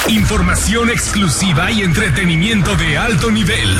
Información exclusiva y entretenimiento de alto nivel.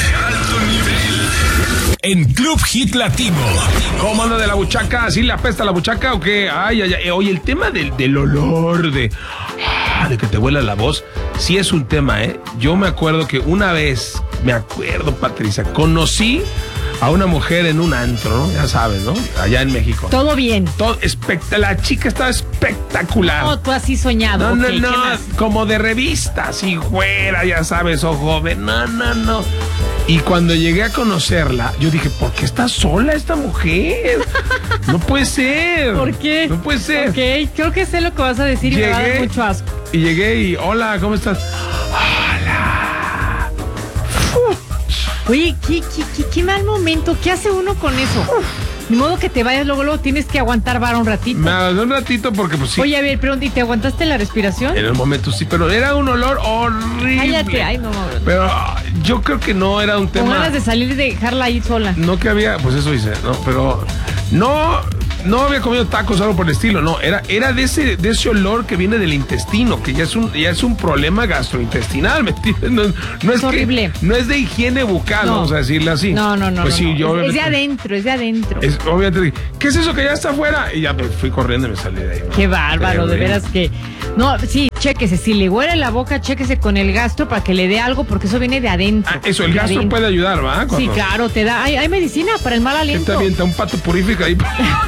En Club Hit Latino. ¿Cómo anda de la buchaca? ¿Sí le apesta la buchaca o qué? Ay. Oye, el tema del olor, de que te huela la voz, sí es un tema, ¿eh? Yo me acuerdo que una vez, Patricia, conocí a una mujer en un antro, ¿no? Ya sabes, ¿no? Allá en México. Todo bien. La chica estaba espectacular. No, tú así soñado. No, okay, no, como de revista, así fuera, ya sabes, o joven. No. Y cuando llegué a conocerla, yo dije, ¿por qué está sola esta mujer? No puede ser. ¿Por qué? No puede ser. Ok, creo que sé lo que vas a decir y me va a dar mucho asco. Y llegué y, hola, ¿cómo estás? Hola. Oye, qué mal momento. ¿Qué hace uno con eso? Ni modo que te vayas luego tienes que aguantar vara un ratito. Me aguanté un ratito porque pues sí. Oye, a ver, pero ¿y te aguantaste la respiración? En el momento sí, pero era un olor horrible. Cállate, ay no. Pero yo creo que no era un tema. Con ganas de salir y dejarla ahí sola. No que había, pues eso hice, ¿no? Pero no había comido tacos o algo por el estilo, no, era de ese olor que viene del intestino, que ya es un problema gastrointestinal, ¿me entiendes? No es horrible. No es de higiene bucal, no. Vamos a decirle así. No. Pues sí, yo es de adentro. Obviamente dije, ¿qué es eso que ya está afuera? Y ya me fui corriendo y me salí de ahí. Qué bárbaro, de veras que... No, sí, chéquese, si le huele la boca, chéquese con el gastro para que le dé algo, porque eso viene de adentro. Eso, el gastro puede ayudar, ¿va? Sí, claro, te da... Hay medicina para el mal aliento. Está bien, está un pato purífica ahí.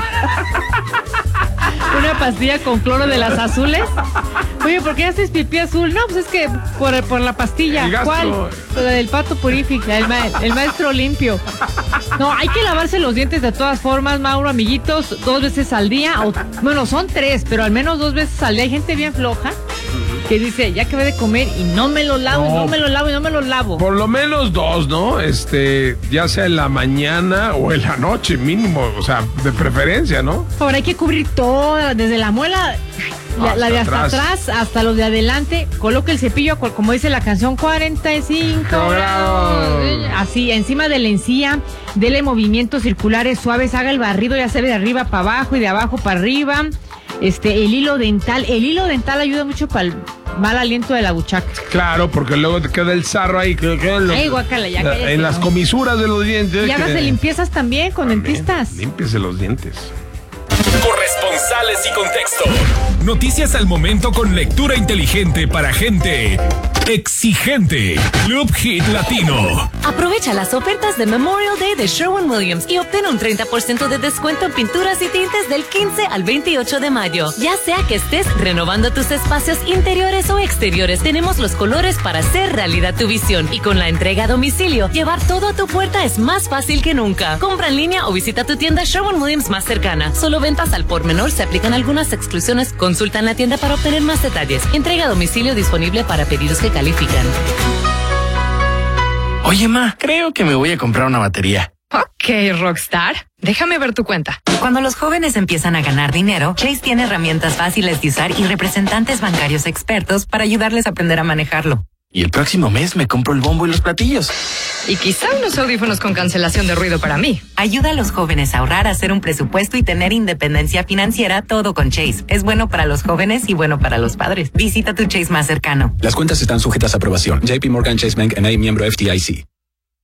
Una pastilla con cloro de las azules. Oye, ¿por qué haces pipí azul? No, pues es que por la pastilla. ¿Cuál? La del pato purifica, el maestro limpio. No, hay que lavarse los dientes de todas formas, Mauro, amiguitos, 2 veces al día. Bueno, son 3, pero al menos 2 veces al día. Hay gente bien floja que dice, ya acabé de comer y no me lo lavo, no me lo lavo. Por lo menos 2, ¿no? Ya sea en la mañana o en la noche, mínimo, o sea, de preferencia, ¿no? Ahora hay que cubrir toda, desde la muela, la de hasta atrás, hasta los de adelante. Coloque el cepillo, como dice la canción, 45 grados. Así, encima de la encía, dele movimientos circulares suaves, haga el barrido, ya sea de arriba para abajo y de abajo para arriba. El hilo dental ayuda mucho para el mal aliento de la buchaca. Claro, porque luego te queda el sarro ahí, guácala, ya cállate, en las comisuras de los dientes. Y hágase limpiezas también con dentistas. Límpiese los dientes. Corresponsales y contexto. Noticias al momento con lectura inteligente para gente exigente. Club Hit Latino. Aprovecha las ofertas de Memorial Day de Sherwin-Williams y obtén un 30% de descuento en pinturas y tintes del 15 al 28 de mayo. Ya sea que estés renovando tus espacios interiores o exteriores, tenemos los colores para hacer realidad tu visión. Y con la entrega a domicilio, llevar todo a tu puerta es más fácil que nunca. Compra en línea o visita tu tienda Sherwin-Williams más cercana. Solo ventas al por menor, se aplican algunas exclusiones. Consulta en la tienda para obtener más detalles. Entrega a domicilio disponible para pedidos que califican. Oye, ma, creo que me voy a comprar una batería. Ok, Rockstar. Déjame ver tu cuenta. Cuando los jóvenes empiezan a ganar dinero, Chase tiene herramientas fáciles de usar y representantes bancarios expertos para ayudarles a aprender a manejarlo. Y el próximo mes me compro el bombo y los platillos. Y quizá unos audífonos con cancelación de ruido para mí. Ayuda a los jóvenes a ahorrar, a hacer un presupuesto y tener independencia financiera, todo con Chase. Es bueno para los jóvenes y bueno para los padres. Visita tu Chase más cercano. Las cuentas están sujetas a aprobación. JP Morgan Chase Bank N.A., miembro FDIC.